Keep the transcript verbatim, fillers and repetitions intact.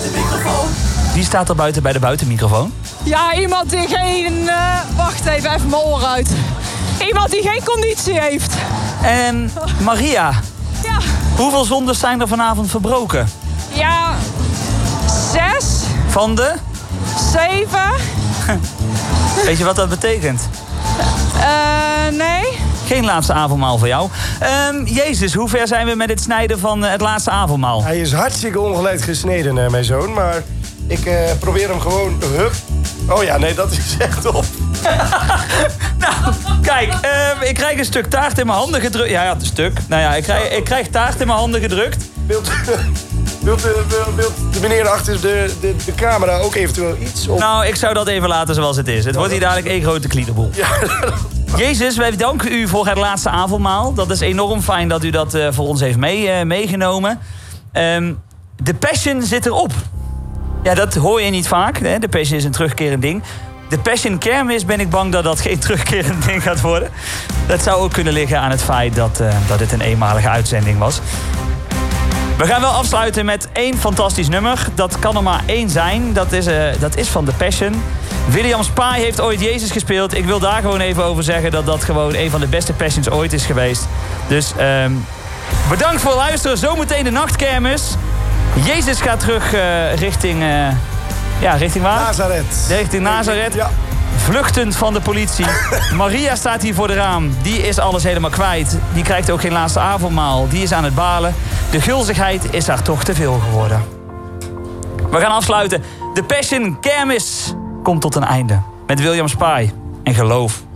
buitenmicrofoon. Wie staat er buiten bij de buitenmicrofoon? Ja, iemand die geen... Uh, wacht even, even mijn oren uit. Iemand die geen conditie heeft. En Maria, ja. Hoeveel zondes zijn er vanavond verbroken? Ja, zes. Van de? Zeven. Weet je wat dat betekent? Uh, nee. Geen laatste avondmaal voor jou. Um, Jezus, hoe ver zijn we met het snijden van uh, het laatste avondmaal? Hij is hartstikke ongeleid gesneden, uh, mijn zoon. Maar ik uh, probeer hem gewoon... Hup. Oh ja, nee, dat is echt op. Nou, kijk, uh, ik krijg een stuk taart in mijn handen gedrukt. Ja, ja, een stuk. Nou ja, ik krijg, ik krijg taart in mijn handen gedrukt. Wilt, wilt, wilt de meneer achter de, de, de camera ook eventueel iets op? Nou, ik zou dat even laten zoals het is. Het wordt hier dadelijk één grote kliederboel. Ja. Jezus, wij danken u voor het laatste avondmaal. Dat is enorm fijn dat u dat uh, voor ons heeft mee, uh, meegenomen. Um, de Passion zit erop. Ja, dat hoor je niet vaak. Hè? De Passion is een terugkerend ding. De Passion Kermis ben ik bang dat dat geen terugkerend ding gaat worden. Dat zou ook kunnen liggen aan het feit dat, uh, dat het een eenmalige uitzending was. We gaan wel afsluiten met één fantastisch nummer. Dat kan er maar één zijn. Dat is, uh, dat is van The Passion. William Spy heeft ooit Jezus gespeeld. Ik wil daar gewoon even over zeggen dat dat gewoon een van de beste Passions ooit is geweest. Dus um, bedankt voor het luisteren. Zometeen de nachtkermis. Jezus gaat terug uh, richting... Uh, ja, richting waar? Nazareth. Richting Nazareth. Ja. Vluchtend van de politie. Maria staat hier voor de raam. Die is alles helemaal kwijt. Die krijgt ook geen laatste avondmaal. Die is aan het balen. De gulzigheid is haar toch te veel geworden. We gaan afsluiten. De Passion Kermis komt tot een einde. Met William Spy en geloof.